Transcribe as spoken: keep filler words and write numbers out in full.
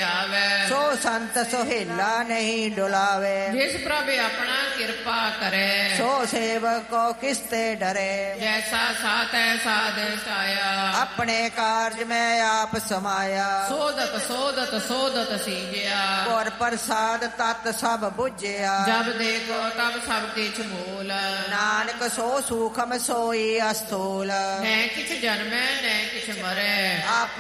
ਆਵੇ। ਸੋ ਸੰਤ ਸੁਹੇਲਾ ਨਹੀਂ ਡੁਲਾਵੇ। ਜਿਸ ਪ੍ਰਭ ਆਪਣਾ ਕਿਰਪਾ ਕਰੇ। ਸੋ ਸੇਵਕ ਕੋ ਕਿਸ ਤੇ ਡਰੇ। ਜੈਸਾ ਸਾਥ ਐਸਾ ਦੇਸ ਆਇਆ। ਆਪਣੇ ਕਾਰਜ ਮੈਂ ਆਪ ਸਮਾਇਆ। ਸੋਧਤ ਸੋਧਤ ਸੋਧਤ ਸੀਜਿਆ। ਗੁਰ ਪ੍ਰਸਾਦ ਤਤ ਸਭ ਬੁਝਿਆ। ਜਬ ਦੇਖੋ ਤਬ ਸਭ ਕਿਛ ਮੂਲ। ਨਾਨਕ ਸੋ ਸੂਖਮ ਸੋਈ ਅਸਥੂਲ। ਨੈ ਕਿਛ ਜਨਮੈ ਨੈ ਕਿਛ ਮਰੈ। ਆਪ